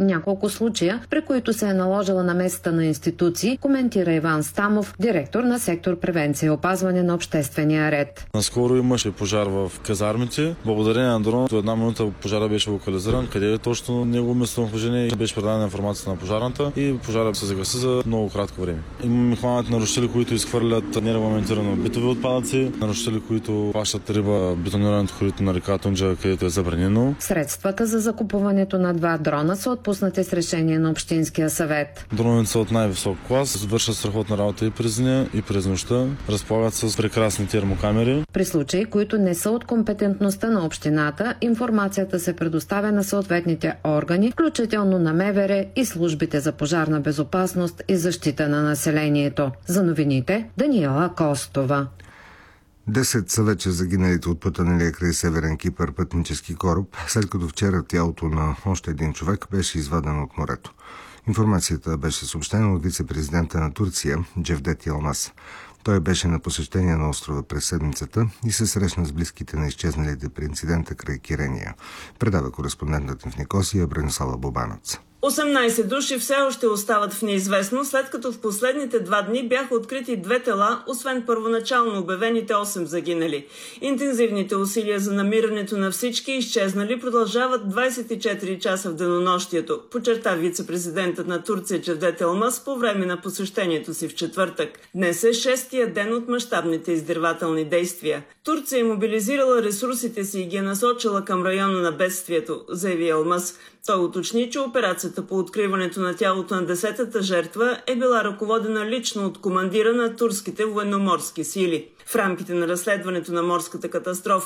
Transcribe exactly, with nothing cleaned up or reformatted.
няколко случая, при които се е наложила намесата на институции, коментира Иван Стамов, директор на сектор превенция и опазване на обществения ред. Наскоро имаше пожар в казармите. Благодарение на дрон, до една минута пожара беше локализиран, къде е точно негово местонахождение и беше предадена информацията на пожарната и пожара се загаси за много кратко време. Имаме хванати нарушители, които изхвърлят нерегламентирано битови отпадъци, нарушители, които плащат риба бетонирането корито на река Тунджа, където е забранено. Средствата за закупуването на два дрона са отпуснати с решение на Общинския съвет. Дроновете са от най-висок клас, вършат страхотна работа и през деня, и през нощта, разполагат с прекрасни термокамери. При случаи, които не са от компетентността на общината, информацията се предоставя на съответните органи, включително на МВР и службите за пожарна безопасност и защита на населението. За новините, Даниела Костова. Десет са вече загиналите от потъналия край Северен Кипър пътнически кораб, след като вчера тялото на още един човек беше извадено от морето. Информацията беше съобщена от вице-президента на Турция Джевдет Йилмаз. Той беше на посещение на острова през седмицата и се срещна с близките на изчезналите при инцидента край Кирения. Предава кореспондентът в Никосия Бранислава Бобанец. осемнайсет души все още остават в неизвестно, след като в последните два дни бяха открити две тела, освен първоначално обявените осем загинали. Интензивните усилия за намирането на всички изчезнали продължават двайсет и четири часа в денонощието, подчерта вице-президентът на Турция Джевдет Йилмаз по време на посещението си в четвъртък. Днес е шестия ден от мащабните издирвателни действия. Турция е мобилизирала ресурсите си и ги е насочила към района на бедствието, заяви Йилмаз. Той уточни, че операцията по откриването на тялото на десетата жертва е била ръководена лично от командира на турските военноморски сили. В рамките на разследването на морската катастрофа